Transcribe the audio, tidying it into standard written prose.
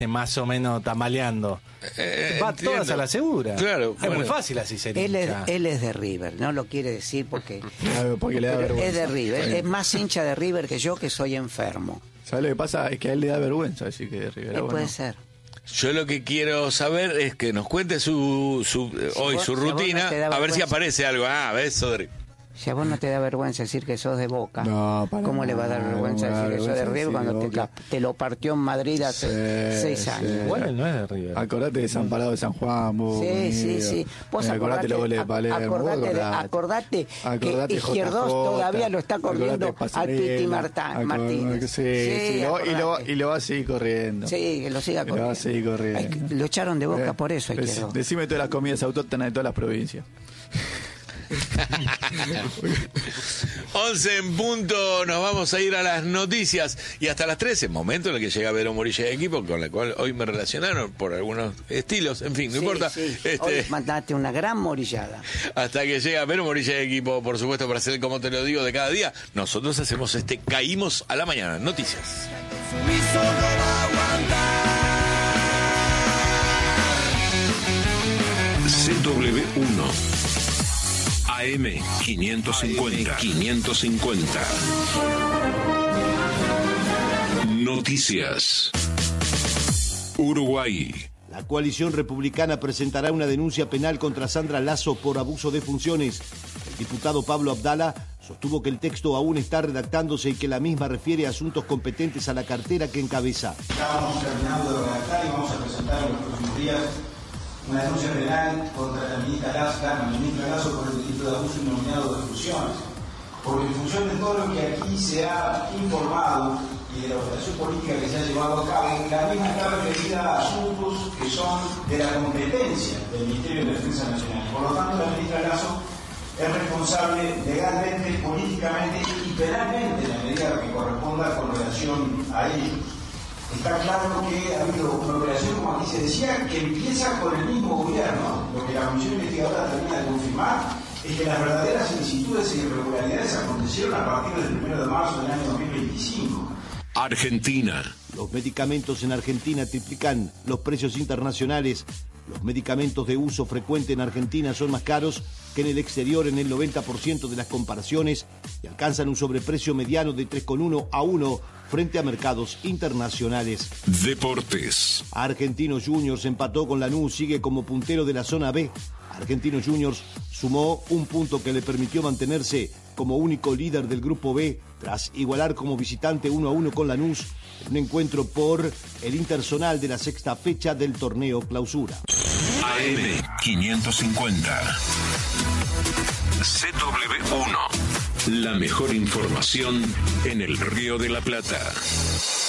más o menos tambaleando. Va todas a la segura. Claro, es muy fácil así ser hincha. Él es de River, no lo quiere decir porque le da vergüenza. Es de River, es más hincha de River que yo, que soy enfermo. ¿Sabes lo que pasa? Es que a él le da vergüenza decir que es de River. Puede ser. Yo lo que quiero saber es que nos cuente su rutina, a ver si aparece algo. ¿Ves? Sos de River. Si a vos no te da vergüenza decir que sos de Boca, no, ¿cómo le va a dar vergüenza decir que sos de River cuando te lo partió en Madrid hace 6 años? Bueno, él no es de River. Acordate de Desamparado de San Juan, vos. Sí. Vos acordate los goles de Palermo. Acordate que Izquierdos todavía lo está corriendo al Piti Martínez. Y lo va a seguir corriendo. Sí, que lo siga corriendo. Lo va a seguir corriendo. Lo echaron de Boca por eso, Izquierdos. Decime todas las comidas autóctonas de todas las provincias. 11 en punto, nos vamos a ir a las noticias y hasta las 13, momento en el que llega Vero Morilla de Equipo, con la cual hoy me relacionaron por algunos estilos, en fin, no importa. Hoy mandaste una gran morillada. Hasta que llega Vero Morilla de Equipo, por supuesto, para hacer como te lo digo de cada día, nosotros hacemos Caímos a la mañana, noticias. CW1 AM 550. Noticias. Uruguay. La coalición republicana presentará una denuncia penal contra Sandra Lasso por abuso de funciones. El diputado Pablo Abdala sostuvo que el texto aún está redactándose y que la misma refiere a asuntos competentes a la cartera que encabeza. Estábamos terminando de redactar y vamos a presentar en los próximos días una denuncia penal contra la ministra Lasso por el delito de abuso innominado de funciones. Porque en función de todo lo que aquí se ha informado y de la operación política que se ha llevado a cabo, la misma está referida a asuntos que son de la competencia del Ministerio de Defensa Nacional. Por lo tanto, la ministra Lasso es responsable legalmente, políticamente y penalmente en la medida que corresponda con relación a ellos. Está claro que ha habido una operación, como aquí se decía, que empieza con el mismo gobierno. Lo que la Comisión Investigadora termina de confirmar es que las verdaderas ilicitudes e irregularidades acontecieron a partir del 1 de marzo del año 2025. Argentina. Los medicamentos en Argentina triplican los precios internacionales. Los medicamentos de uso frecuente en Argentina son más caros que en el exterior en el 90% de las comparaciones y alcanzan un sobreprecio mediano de 3,1 a 1 frente a mercados internacionales. Deportes. Argentinos Juniors empató con Lanús, sigue como puntero de la zona B. Argentinos Juniors sumó un punto que le permitió mantenerse como único líder del grupo B tras igualar como visitante 1-1 con Lanús en un encuentro por el interzonal de la sexta fecha del torneo Clausura. AM 550. CW1. La mejor información en el Río de la Plata.